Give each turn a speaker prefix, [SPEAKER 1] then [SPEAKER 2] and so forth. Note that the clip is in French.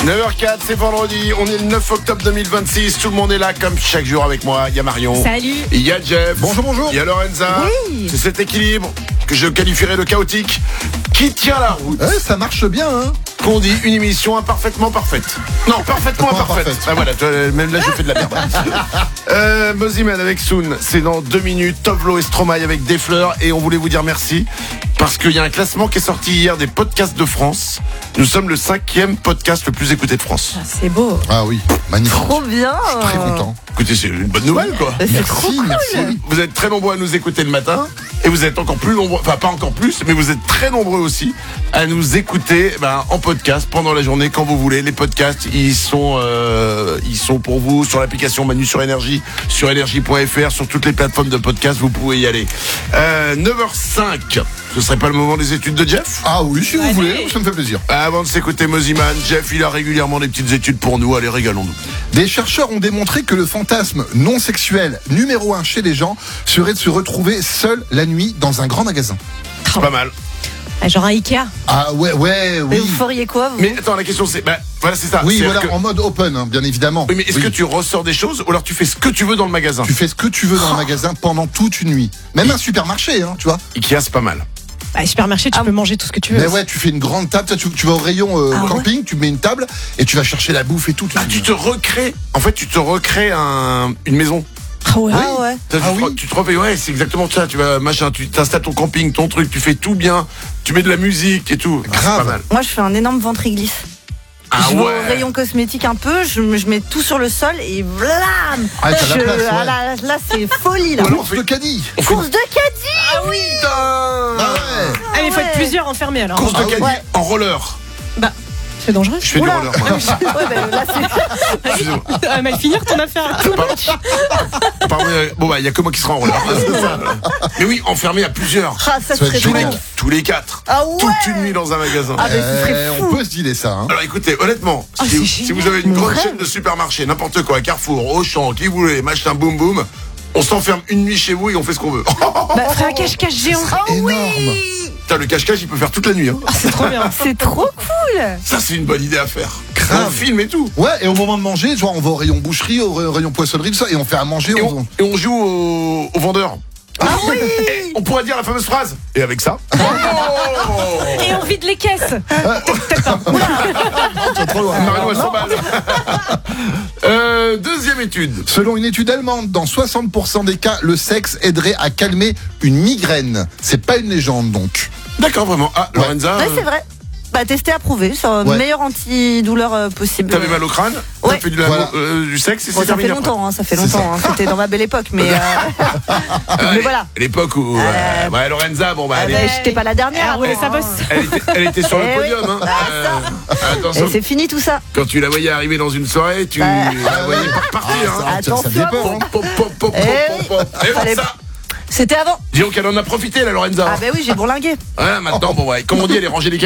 [SPEAKER 1] 9h04, c'est vendredi, on est le 9 octobre 2026, tout le monde est là comme chaque jour avec moi, il y a Marion.
[SPEAKER 2] Salut.
[SPEAKER 1] Il y a Jeff.
[SPEAKER 3] Bonjour.
[SPEAKER 1] Il y a Lorenza.
[SPEAKER 2] Oui.
[SPEAKER 1] C'est cet équilibre que je qualifierais de chaotique qui tient la route.
[SPEAKER 3] Ça marche bien, hein.
[SPEAKER 1] Qu'on dit une émission imparfaitement parfaite. Non, parfaitement imparfaite.
[SPEAKER 3] Imparfaite.
[SPEAKER 1] Ah voilà, même là je fais de la merde. Moziman avec Soon, c'est dans 2 minutes. Tovlo et Stromae avec des fleurs. Et on voulait vous dire merci parce qu'il y a un classement qui est sorti hier des podcasts de France. Nous sommes le 5e podcast le plus écouté de France.
[SPEAKER 2] Ah, c'est beau.
[SPEAKER 3] Ah oui, magnifique.
[SPEAKER 2] Trop bien.
[SPEAKER 3] Je suis très content.
[SPEAKER 1] Écoutez, c'est une bonne nouvelle quoi.
[SPEAKER 2] C'est trop cool.
[SPEAKER 3] Merci.
[SPEAKER 1] Vous êtes très nombreux à nous écouter le matin et vous êtes encore plus nombreux, enfin pas encore plus, mais vous êtes très nombreux aussi à nous écouter en podcast pendant la journée quand vous voulez. Les podcasts, ils sont pour vous sur l'application Manu sur Énergie, sur énergie.fr, sur toutes les plateformes de podcast, vous pouvez y aller. 9h05, ce serait pas le moment des études de Jeff ?
[SPEAKER 3] Ah oui, si vous
[SPEAKER 2] Allez.
[SPEAKER 3] voulez, ça me fait plaisir.
[SPEAKER 1] Avant de s'écouter Moziman, Jeff, il a régulièrement des petites études pour nous, allez régalons-nous.
[SPEAKER 3] Des chercheurs ont démontré que le fantasme non sexuel numéro 1 chez les gens serait de se retrouver seul la nuit dans un grand magasin.
[SPEAKER 1] C'est pas mal.
[SPEAKER 2] Ah, genre un Ikea.
[SPEAKER 3] Ah ouais,
[SPEAKER 4] Mais
[SPEAKER 3] oui.
[SPEAKER 4] vous feriez quoi, vous?
[SPEAKER 1] Mais attends, la question c'est, voilà c'est ça.
[SPEAKER 3] Oui,
[SPEAKER 1] C'est-à-dire
[SPEAKER 3] voilà, en mode open, hein, bien évidemment.
[SPEAKER 1] Oui, mais est-ce que tu ressors des choses ou alors tu fais ce que tu veux dans le magasin ?
[SPEAKER 3] Tu fais ce que tu veux dans le magasin pendant toute une nuit. Même un supermarché, hein, tu vois.
[SPEAKER 1] Ikea, c'est pas mal.
[SPEAKER 2] Bah, supermarché, tu peux manger tout ce que tu veux.
[SPEAKER 3] Mais ouais, tu fais une grande table, tu vas au rayon camping, tu mets une table et tu vas chercher la bouffe et tout.
[SPEAKER 1] Ah, tu te recrées une maison.
[SPEAKER 2] Ah ouais.
[SPEAKER 4] Ah ouais.
[SPEAKER 1] Tu te refais, ouais, c'est exactement ça. Tu vas, tu t'installes ton camping, ton truc, tu fais tout bien, tu mets de la musique et tout. Ah, c'est
[SPEAKER 3] Grave.
[SPEAKER 1] pas mal.
[SPEAKER 4] Moi, je fais un énorme ventre-glisse.
[SPEAKER 1] Ah
[SPEAKER 4] Je vais
[SPEAKER 1] ouais.
[SPEAKER 4] au rayon cosmétique un peu, je mets tout sur le sol et vlam.
[SPEAKER 3] Ah, t'as la place, ouais.
[SPEAKER 4] Là, c'est folie, là.
[SPEAKER 1] Voilà.
[SPEAKER 3] Course de caddie.
[SPEAKER 4] Course de caddie.
[SPEAKER 1] Ah oui, putain.
[SPEAKER 3] Ah ouais.
[SPEAKER 2] Ah, mais il faut
[SPEAKER 4] ouais.
[SPEAKER 2] être plusieurs enfermés alors.
[SPEAKER 1] Course de caddie
[SPEAKER 4] ouais.
[SPEAKER 1] en roller.
[SPEAKER 2] Bah, c'est dangereux.
[SPEAKER 1] Je fais du
[SPEAKER 4] Oula.
[SPEAKER 1] roller, moi.
[SPEAKER 4] Ouais, ben, là, c'est...
[SPEAKER 1] Excusez-moi.
[SPEAKER 2] Ah, mal finir ton affaire.
[SPEAKER 1] Pardon, bon, il y a que moi qui sera en roller. Mais oui, enfermé à plusieurs.
[SPEAKER 4] Ah, ça
[SPEAKER 3] Ça va
[SPEAKER 4] serait
[SPEAKER 3] être
[SPEAKER 4] trop
[SPEAKER 3] génial.
[SPEAKER 4] bien.
[SPEAKER 1] Tous les 4.
[SPEAKER 4] Ah ouais.
[SPEAKER 1] Toute une nuit dans un magasin.
[SPEAKER 4] Ah, mais ce serait
[SPEAKER 3] On
[SPEAKER 4] fou.
[SPEAKER 3] peut se dealer ça, hein.
[SPEAKER 1] Alors écoutez, honnêtement,
[SPEAKER 2] Oh,
[SPEAKER 1] si
[SPEAKER 2] c'est
[SPEAKER 1] vous avez une
[SPEAKER 4] Mon
[SPEAKER 1] grande
[SPEAKER 4] rêve.
[SPEAKER 1] chaîne de supermarchés, n'importe quoi, Carrefour, Auchan, qui vous voulez, machin, boum boum, on s'enferme une nuit chez vous et on fait ce qu'on veut.
[SPEAKER 2] Bah, faire un cache-cache géant.
[SPEAKER 3] Énorme.
[SPEAKER 1] Putain, le cache-cache, il peut faire toute la nuit. Hein.
[SPEAKER 2] Ah, c'est trop bien.
[SPEAKER 4] C'est trop cool.
[SPEAKER 1] Ça, c'est une bonne idée à faire.
[SPEAKER 3] Grave.
[SPEAKER 1] Un film et tout.
[SPEAKER 3] Ouais, et au moment de manger, genre on va au rayon boucherie, au rayon poissonnerie, tout ça, et on fait à manger.
[SPEAKER 1] Et on joue au vendeur.
[SPEAKER 4] Ah oui.
[SPEAKER 1] Et on pourrait dire la fameuse phrase. Et avec ça.
[SPEAKER 2] Et on vide les caisses.
[SPEAKER 3] Trop loin.
[SPEAKER 1] Marion, elle s'emballe. Deuxième étude.
[SPEAKER 3] Selon une étude allemande, dans 60% des cas, le sexe aiderait à calmer une migraine. C'est pas une légende donc.
[SPEAKER 1] D'accord, vraiment. Ah, Lorenza,
[SPEAKER 4] Ouais, c'est vrai. Bah, testé, approuvé. C'est le
[SPEAKER 3] Ouais.
[SPEAKER 4] meilleur antidouleur possible.
[SPEAKER 1] t'avais mal au crâne.
[SPEAKER 4] Ouais.
[SPEAKER 1] T'as fait
[SPEAKER 3] Voilà.
[SPEAKER 1] du sexe et
[SPEAKER 4] Bon,
[SPEAKER 1] c'est
[SPEAKER 4] ça fait
[SPEAKER 1] terminé après.
[SPEAKER 4] longtemps, hein, ça fait
[SPEAKER 3] C'est
[SPEAKER 4] longtemps. Hein. C'était dans ma belle époque, mais mais voilà.
[SPEAKER 1] L'époque où. Ouais, Lorenza, bon, bah,
[SPEAKER 4] Ah,
[SPEAKER 1] elle,
[SPEAKER 4] bah, j'étais pas la dernière.
[SPEAKER 2] Ah, ouais,
[SPEAKER 4] attends,
[SPEAKER 2] ça
[SPEAKER 4] hein.
[SPEAKER 2] bosse.
[SPEAKER 1] elle était sur le
[SPEAKER 4] Eh oui.
[SPEAKER 1] podium. Hein. Attention.
[SPEAKER 4] Et c'est fini tout ça.
[SPEAKER 1] Quand tu la voyais arriver dans une soirée, tu la voyais pas repartir. Hein.
[SPEAKER 3] Ça
[SPEAKER 4] Attention.
[SPEAKER 3] fait peur, hein.
[SPEAKER 1] Pop, pop, pop,
[SPEAKER 4] Eh
[SPEAKER 1] pop,
[SPEAKER 4] oui.
[SPEAKER 1] pop, pop. Et
[SPEAKER 4] Fallait-
[SPEAKER 1] bon, ça.
[SPEAKER 4] C'était avant.
[SPEAKER 1] Dis donc qu'elle en a profité, la Lorenza.
[SPEAKER 4] Ah, bah oui, j'ai bourlingué.
[SPEAKER 1] Ouais, maintenant, bon, ouais, comme on dit, elle est rangée les